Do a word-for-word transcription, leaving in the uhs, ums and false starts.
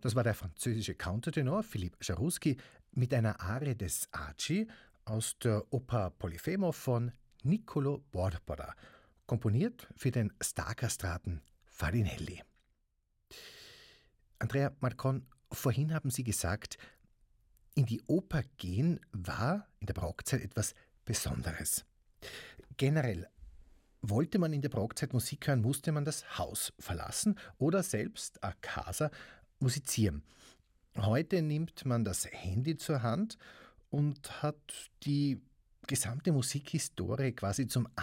Das war der französische Countertenor Philippe Jaroussky mit einer Arie des Aci aus der Oper Polifemo von Niccolò Borbora, komponiert für den Starkastraten Farinelli. Andrea Marcon, vorhin haben Sie gesagt, in die Oper gehen war in der Barockzeit etwas Besonderes. Generell, wollte man in der Barockzeit Musik hören, musste man das Haus verlassen oder selbst a casa musizieren. Heute nimmt man das Handy zur Hand und hat die gesamte Musikhistorie quasi zum